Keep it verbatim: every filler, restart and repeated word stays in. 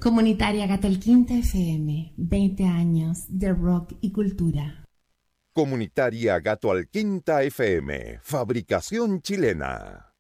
Comunitaria Gato el Quinta F M, veinte años de rock y cultura. Comunitaria Gato al Quinta F M, fabricación chilena.